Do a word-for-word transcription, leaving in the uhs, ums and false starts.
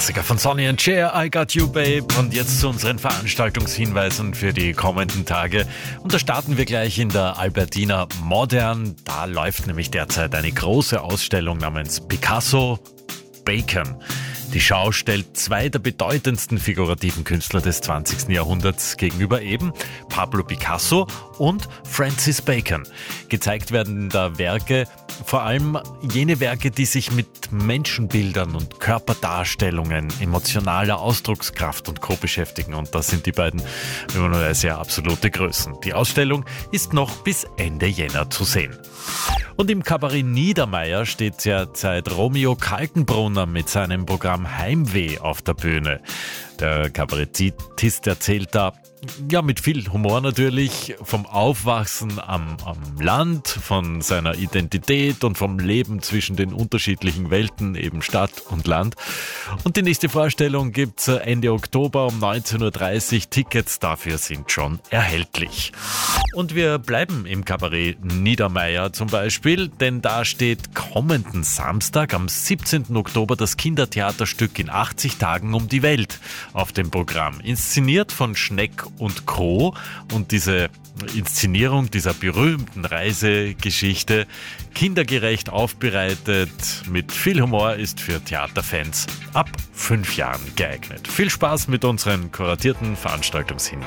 Klassiker von Sonny and Cher, I Got You Babe. Und jetzt zu unseren Veranstaltungshinweisen für die kommenden Tage. Und da starten wir gleich in der Albertina Modern. Da läuft nämlich derzeit eine große Ausstellung namens Picasso Bacon. Die Schau stellt zwei der bedeutendsten figurativen Künstler des zwanzigsten Jahrhunderts gegenüber, eben Pablo Picasso und Francis Bacon. Gezeigt werden da Werke, vor allem jene Werke, die sich mit Menschenbildern und Körperdarstellungen, emotionaler Ausdruckskraft und Co. beschäftigen. Und das sind die beiden, wie man weiß, ja absolute Größen. Die Ausstellung ist noch bis Ende Jänner zu sehen. Und im Kabarett Niedermeyer steht derzeit Romeo Kaltenbrunner mit seinem Programm Heimweh auf der Bühne. Der Kabarettist erzählt da, ja, mit viel Humor natürlich, vom Aufwachsen am, am Land, von seiner Identität und vom Leben zwischen den unterschiedlichen Welten, eben Stadt und Land. Und die nächste Vorstellung gibt's Ende Oktober um neunzehn Uhr dreißig. Tickets dafür sind schon erhältlich. Und wir bleiben im Kabarett Niedermeyer zum Beispiel, denn da steht kommenden Samstag am siebzehnten Oktober das Kindertheaterstück In achtzig Tagen um die Welt auf dem Programm. Inszeniert von Schneck und Co. Und diese Inszenierung dieser berühmten Reisegeschichte, kindergerecht aufbereitet, mit viel Humor, ist für Theaterfans ab fünf Jahren geeignet. Viel Spaß mit unseren kuratierten Veranstaltungshinweisen.